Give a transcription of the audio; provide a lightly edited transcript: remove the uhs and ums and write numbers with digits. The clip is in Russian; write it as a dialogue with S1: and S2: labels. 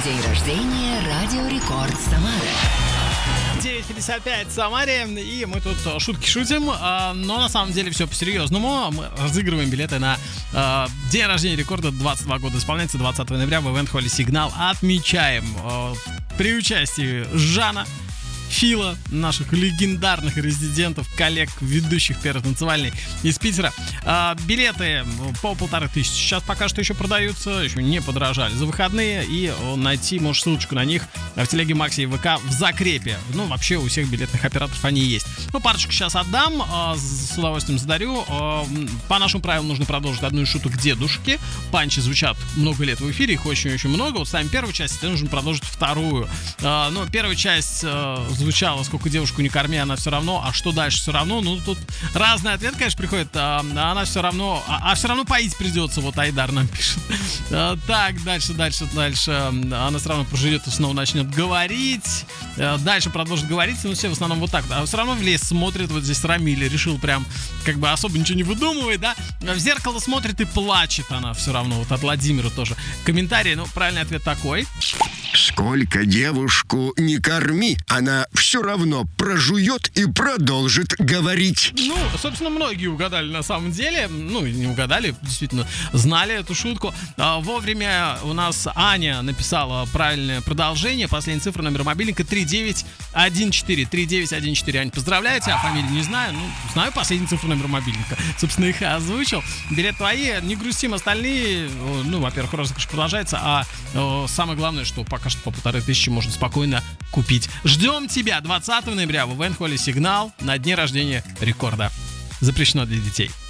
S1: День рождения Радио Рекорд Самара.
S2: 9:55 в Самаре, и мы тут шутки шутим, но на самом деле все по-серьезному. Мы разыгрываем билеты на День рождения Рекорда, 22 года исполняется, 20 ноября в ивент-холле «Сигнал». Отмечаем при участии Жана, Фила, наших легендарных резидентов, коллег, ведущих Первой танцевальной из Питера. Билеты по 1500 сейчас пока что еще продаются, еще не подорожали за выходные, и найти можешь ссылочку на них в телеге Макси и ВК в закрепе. Ну, вообще у всех билетных операторов они есть. Ну, парочку сейчас отдам, с удовольствием задарю. По нашим правилам нужно продолжить одну из шуток дедушки. Панчи звучат много лет в эфире, их очень-очень много. Вот ставим первую часть, теперь нужно продолжить вторую. Но первая часть звучало, сколько девушку не корми, она все равно, а что дальше все равно. Ну, тут разный ответ, конечно, приходит, она все равно, все равно поить придется, вот Айдар нам пишет. Так, дальше, она все равно проживет и снова начнет говорить, дальше продолжит говорить, ну, все в основном вот так, а все равно в лес смотрит, вот здесь Рамиль решил прям, как бы особо ничего не выдумывает, да, в зеркало смотрит и плачет она все равно, вот от Владимира тоже. Комментарий, ну, правильный ответ такой.
S3: Сколько девушку не корми, она все равно прожует и продолжит говорить.
S2: Ну, собственно, многие угадали на самом деле. Ну, не угадали, действительно, знали эту шутку. Вовремя у нас Аня написала правильное продолжение. Последняя цифра номера мобильника 3914. 3914. Ань, поздравляю тебя, фамилию не знаю. Ну, знаю последнюю цифру номера мобильника. Собственно, их озвучил. Билет твои, не грустим остальные. Ну, во-первых, розыгрыш продолжается, а самое главное, что пока что по 1500 можно спокойно купить. Ждем тебя 20 ноября в ивент-холле «Сигнал» на дне рождения Рекорда. Запрещено для детей.